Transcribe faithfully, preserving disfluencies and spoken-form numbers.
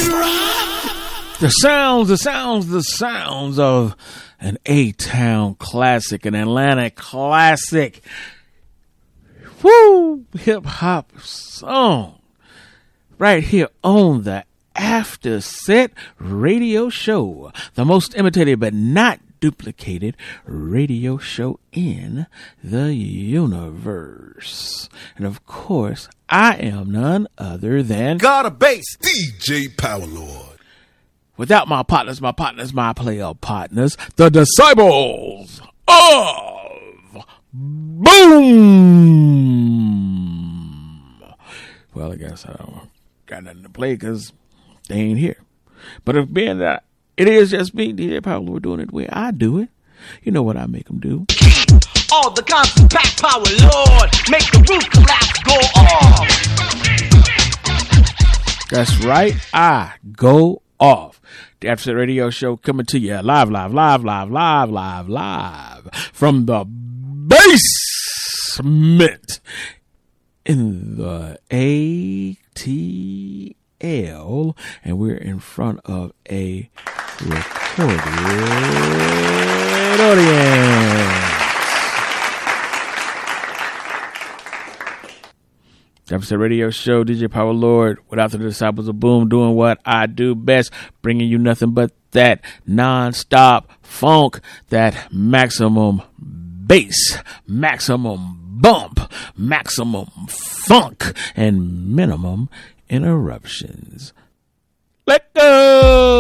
The sounds, the sounds, the sounds of an A-Town classic, an Atlanta classic. Woo! Hip-hop song. Right here on the After Set Radio Show. The most imitated but not duplicated radio show in the universe. And of course, I am none other than God of Bass, D J Power Lord. Without my partners, my partners, my player partners, the disciples of Boom. Well, I guess I don't got nothing to play because they ain't here. But if being that it is just me, D J Power Lord, doing it the way I do it, you know what I make them do. All the constant pack Power Lord, make the roof collapse, go off. That's right, I go off. The After Set Radio Show coming to you live, live, live, live, live, live, live from the basement in the A T L, and we're in front of a recorded audience. The After Set Radio Show, D J Power Lord, without the disciples of Boom, doing what I do best, bringing you nothing but that non-stop funk, that maximum bass, maximum bump, maximum funk, and minimum interruptions. Let go!